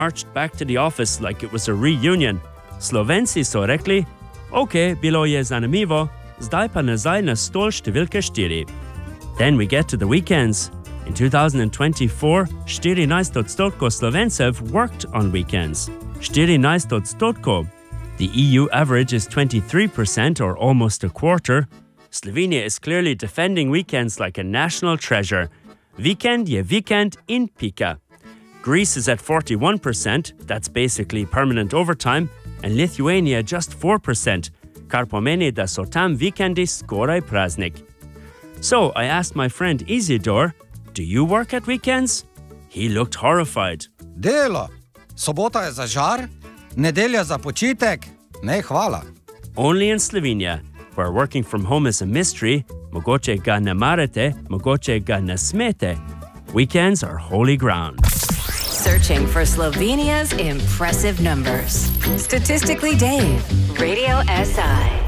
marched back to the office like it was a reunion. Slovenci so rekli, OK, bilo je zanimivo, zdaj pa nazaj na stol številka 4. Then we get to the weekends. In 2024, 14% Slovencev worked on weekends. 14%. The EU average is 23% or almost a quarter. Slovenia is clearly defending weekends like a national treasure. Vikend je vikend in pika. Greece is at 41%, that's basically permanent overtime, and Lithuania just 4%, kar pomeni da so tam vikendi skoraj praznik. So I asked my friend Isidor, do you work at weekends? He looked horrified. Delo. Sobota je za žar, nedelja za počitek. Ne, hvala. Only in Slovenia, where working from home is a mystery, mogoče ga ne marate, mogoče ga ne smete. Weekends are holy ground. Searching for Slovenia's impressive numbers. Statistically Dave, Radio SI.